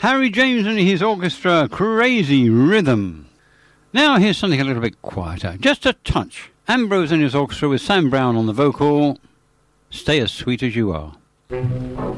Harry James and his orchestra, Crazy Rhythm. Now here's something a little bit quieter, just a touch. Ambrose and his orchestra with Sam Brown on the vocal. Stay as sweet as you are.